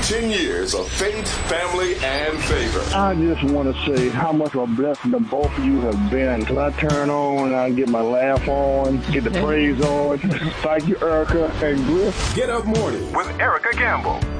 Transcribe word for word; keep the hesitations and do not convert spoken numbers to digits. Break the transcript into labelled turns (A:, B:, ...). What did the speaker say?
A: ten years of faith, family, and favor.
B: I just want to say how much of a blessing to both of you have been. Because I turn on and I get my laugh on, get the praise on. Thank you, Erica and Griff.
A: Get Up Morning with Erica Gamble.